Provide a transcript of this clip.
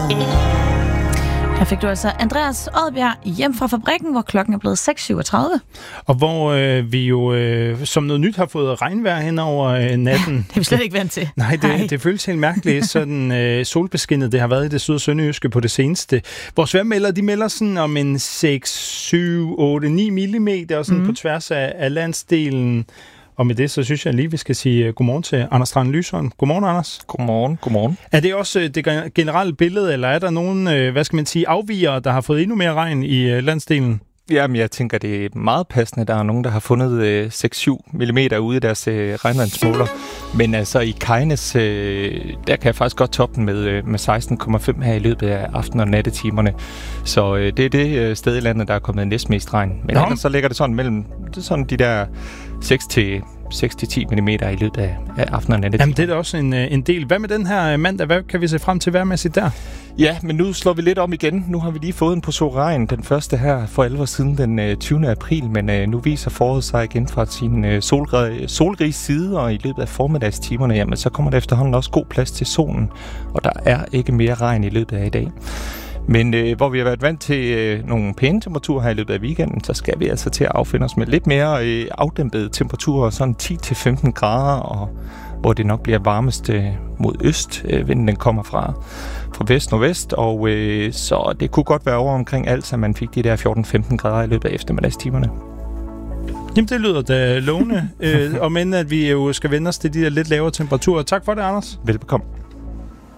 Her fik du altså Andreas Odbjerg hjem fra fabrikken, hvor klokken er blevet 6:37. Og hvor vi jo som noget nyt har fået regnvejr hen over natten. Det er vi slet ikke vant til. Nej, det føles helt mærkeligt. Sådan solbeskinnet det har været i det syd- og sønderjyske på det seneste. Vores vejrmelder, de melder sådan om en 6, 7, 8, 9 millimeter og sådan på tværs af landsdelen. Og med det, så synes jeg lige, vi skal sige godmorgen til Anders Strand Lysholm. Godmorgen, Anders. Godmorgen. Er det også det generelle billede, eller er der nogen, afvigere, der har fået endnu mere regn i landsdelen? Jamen, jeg tænker, det er meget passende. Der er nogen, der har fundet 6-7 mm ude i deres regnvandsmåler. Men altså i Kejnes, der kan jeg faktisk godt toppe den med 16,5 her i løbet af aften- og nattetimerne. Så det er det sted i landet, der er kommet næstmest regn. Men ellers så ligger det sådan mellem de der 6-10 mm i løbet af aften- og nattetimerne. Jamen, det er da også en del. Hvad med den her mandag? Hvad kan vi se frem til vejrmæssigt der? Ja, men nu slår vi lidt om igen. Nu har vi lige fået en portion regn, den første her for 11 år siden, den 20. april, men nu viser foråret sig igen fra sin solrige side, og i løbet af formiddagstimerne, jamen, så kommer der efterhånden også god plads til solen, og der er ikke mere regn i løbet af i dag. Men hvor vi har været vant til nogle pæne temperaturer her i løbet af weekenden, så skal vi altså til at affinde os med lidt mere afdæmpede temperaturer, sådan 10-15 grader, og hvor det nok bliver varmest mod øst. Vinden den kommer fra vest-nordvest, og så det kunne godt være over omkring alt, så man fik de der 14-15 grader i løbet af eftermiddagstimerne. Jamen, det lyder da lovende, og men at vi jo skal vende os til de der lidt lavere temperaturer. Tak for det, Anders. Velbekomme.